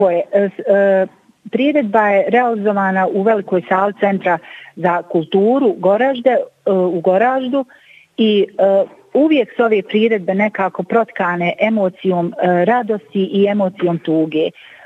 Priredba je realizovana u velikoj sali Centra za kulturu u Goraždu i uvijek su ove priredbe nekako protkane emocijom radosti i emocijom tuge.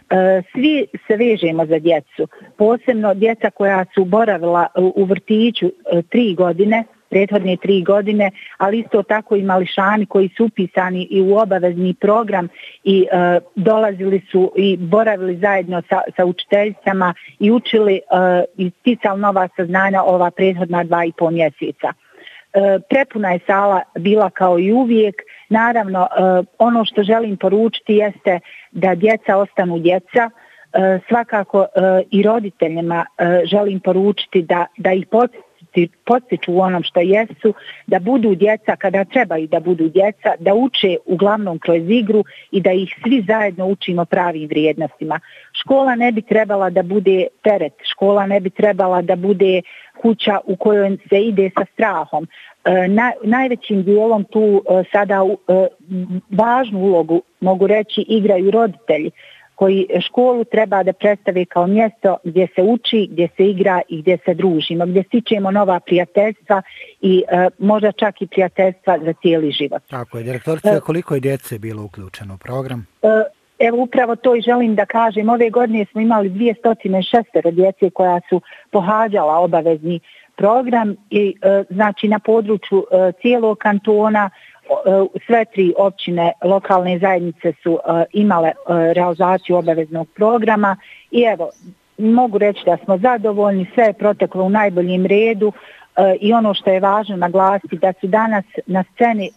Svi se vežemo za djecu, posebno djeca koja su boravila u vrtiću 3 godine, prethodne 3 godine, ali isto tako i mališani koji su upisani i u obavezni program i dolazili su i boravili zajedno sa učiteljicama i učili i sticali nova saznanja ova prethodna 2,5 mjeseca. Prepuna je sala bila kao i uvijek. Naravno, ono što želim poručiti jeste da djeca ostanu djeca. Svakako i roditeljima želim poručiti da ih podsjeću u onom što jesu, da budu djeca kada trebaju da budu djeca, da uče uglavnom kroz igru i da ih svi zajedno učimo pravim vrijednostima. Škola ne bi trebala da bude teret, škola ne bi trebala da bude kuća u kojoj se ide sa strahom. Najvećim dijelom tu sada važnu ulogu, mogu reći, igraju roditelji koji školu treba da predstave kao mjesto gdje se uči, gdje se igra i gdje se družimo, gdje stičemo nova prijateljstva i možda čak i prijateljstva za cijeli život. Tako je, direktorice, koliko je djece bilo uključeno u program? Evo upravo to i želim da kažem. Ove godine smo imali 206 djece koja su pohađala obavezni program i znači na području cijelog kantona sve 3 općine lokalne zajednice su imale realizaciju obaveznog programa i evo mogu reći da smo zadovoljni, sve je proteklo u najboljem redu i ono što je važno naglasiti da su danas na sceni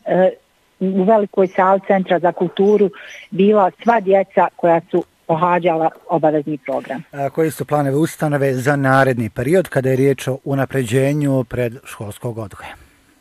u velikoj sali Centra za kulturu bila sva djeca koja su pohađala obavezni program. Koji su planove ustanove za naredni period kada je riječ o unapređenju predškolskog odgoja?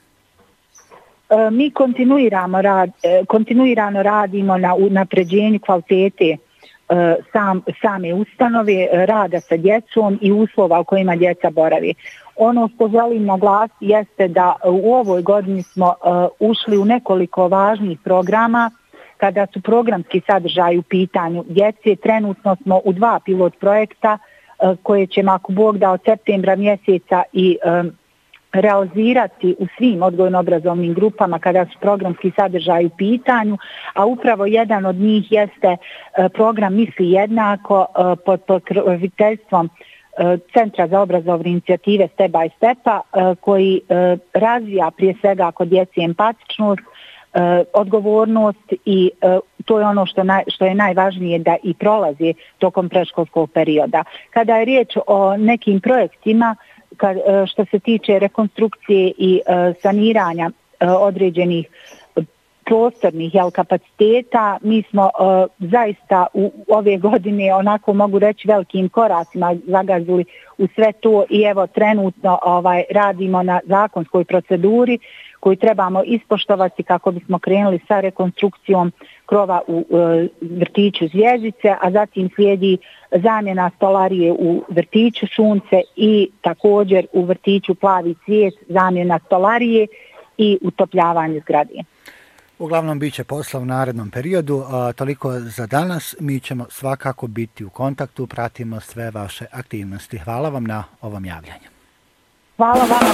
Mi kontinuirano radimo na unapređenju kvalitete same ustanove, rada sa djecom i uslova u kojima djeca boravi. Ono što želim naglasiti jeste da u ovoj godini smo ušli u nekoliko važnih programa kada su programski sadržaji u pitanju djece. Trenutno smo u 2 pilot projekta koje ćemo, ako Bog da, od septembra mjeseca i realizirati u svim odgojno-obrazovnim grupama kada su programski sadržaji u pitanju, a upravo jedan od njih jeste program Misli jednako pod pokroviteljstvom Centra za obrazovne inicijative Step by Stepa koji razvija prije svega kod djece empatičnost, odgovornost i to je ono što je najvažnije da i prolazi tokom predškolskog perioda. Kada je riječ o nekim projektima što se tiče rekonstrukcije i saniranja određenih prostornih kapaciteta, mi smo zaista u ove godine, onako mogu reći, velikim koracima zagazili u sve to i evo trenutno radimo na zakonskoj proceduri koju trebamo ispoštovati kako bismo krenuli sa rekonstrukcijom krova u vrtiću Zvjezdice, a zatim slijedi zamjena stolarije u vrtiću Sunce i također u vrtiću Plavi cvijet zamjena stolarije i utopljavanje zgrade. Uglavnom bit će posla u narednom periodu, toliko za danas. Mi ćemo svakako biti u kontaktu, pratimo sve vaše aktivnosti. Hvala vam na ovom javljanju. Hvala vam.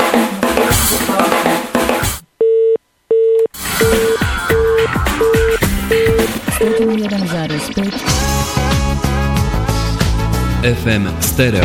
FM Stereo